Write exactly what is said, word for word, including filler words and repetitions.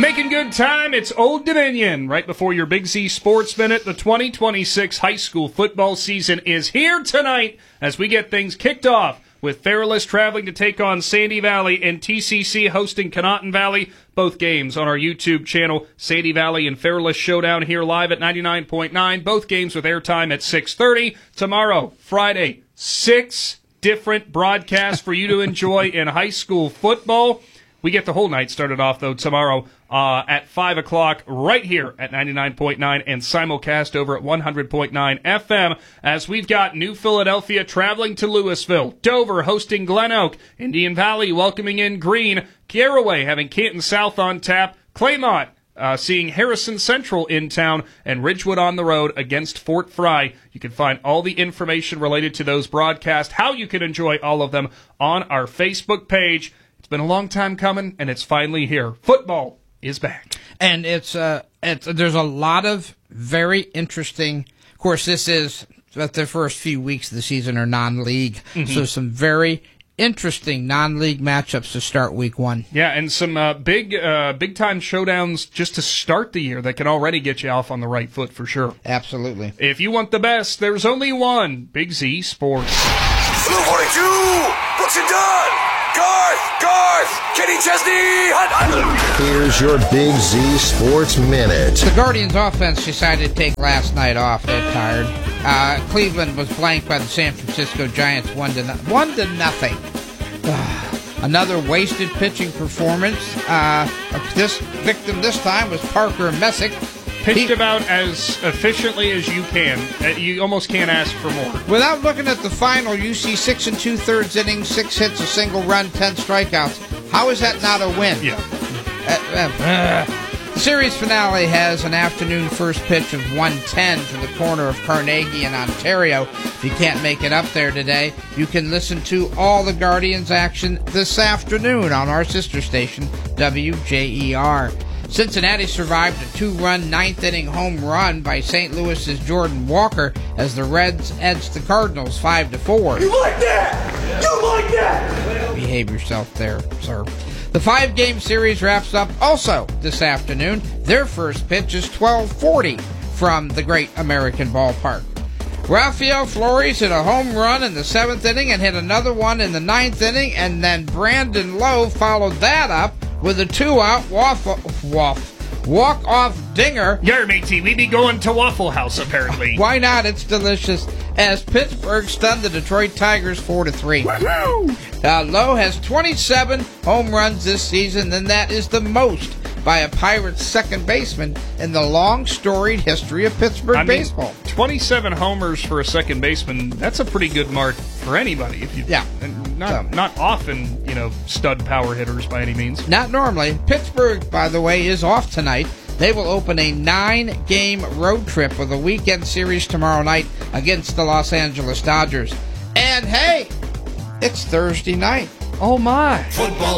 Making good time, it's Old Dominion. Right before your Big Z Sports Minute, the twenty twenty-six high school football season is here tonight as we get things kicked off with Fairless traveling to take on Sandy Valley and T C C hosting Conotton Valley. Both games on our YouTube channel, Sandy Valley and Fairless Showdown here live at ninety-nine point nine. Both games with airtime at six thirty. Tomorrow, Friday, six different broadcasts for you to enjoy in high school football. We get the whole night started off, though, tomorrow uh, at five o'clock right here at ninety-nine point nine and simulcast over at one hundred point nine F M as we've got New Philadelphia traveling to Louisville, Dover hosting Glen Oak, Indian Valley welcoming in Greene, Caraway having Canton South on tap, Claymont uh, seeing Harrison Central in town, and Ridgewood on the road against Fort Fry. You can find all the information related to those broadcasts, how you can enjoy all of them on our Facebook page. It's been a long time coming, and it's finally here. Football is back. And it's uh, it's there's a lot of very interesting. Of course, this is that the first few weeks of the season are non-league, mm-hmm. so some very interesting non-league matchups to start week one. Yeah, and some uh, big uh, big time showdowns just to start the year that can already get you off on the right foot for sure. Absolutely. If you want the best, there's only one. Big Z Sports. Blue forty-two, Brooks and Dunn. Garth, Garth, Kenny Chesney. Hunt, hunt. Here's your Big Z Sports Minute. The Guardians offense decided to take last night off. They're tired. Uh, Cleveland was blanked by the San Francisco Giants one to no- one to nothing. Another wasted pitching performance. Uh, this victim this time was Parker Messick. Pitched he, about as efficiently as you can. You almost can't ask for more. Without looking at the final, you see six and two-thirds innings, six hits, a single run, ten strikeouts. How is that not a win? Yeah. Uh, uh, uh. The series finale has an afternoon first pitch of one ten to the corner of Carnegie in Ontario. If you can't make it up there today, you can listen to all the Guardians action this afternoon on our sister station, W J E R. Cincinnati survived a two-run ninth-inning home run by Saint Louis's Jordan Walker as the Reds edged the Cardinals five to four. You like that? You like that? Behave yourself there, sir. The five-game series wraps up also this afternoon. Their first pitch is twelve forty from the Great American Ballpark. Rafael Flores hit a home run in the seventh inning and hit another one in the ninth inning, and then Brandon Lowe followed that up with a two-out waffle, waff, walk-off dinger. Yeah, matey, we be going to Waffle House, apparently. Why not? It's delicious. As Pittsburgh stunned the Detroit Tigers four to three. Uh, Lowe has twenty-seven home runs this season, and that is the most by a Pirates second baseman in the long storied history of Pittsburgh I mean, baseball. twenty-seven homers for a second baseman, that's a pretty good mark for anybody. If you, yeah. And not, so. not often, you know, stud power hitters by any means. Not normally. Pittsburgh, by the way, is off tonight. They will open a nine-game road trip with a weekend series tomorrow night against the Los Angeles Dodgers. And, hey, it's Thursday night. Oh, my. Football.